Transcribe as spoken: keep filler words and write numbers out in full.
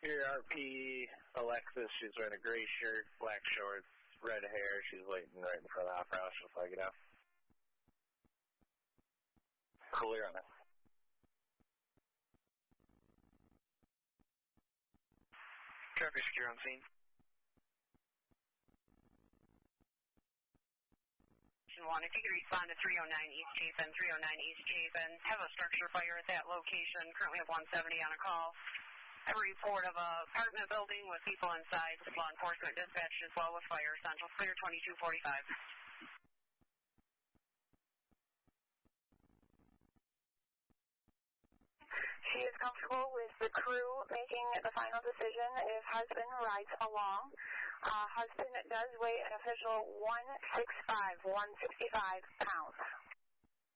Your R P, Alexis, she's wearing a gray shirt, black shorts, red hair. She's waiting right in front of the Opera House. She'll flag it out. Clear on it. Traffic secure on scene. One, if you could respond to three oh nine East Chapin, three oh nine East Chapin, have a structure fire at that location. Currently have one seventy on a call. Have a report of a apartment building with people inside. Law enforcement dispatched as well with fire. Central clear twenty-two forty-five. She is comfortable with the crew making the final decision if husband rides along. Uh, husband does weigh an official one sixty-five, one sixty-five pounds.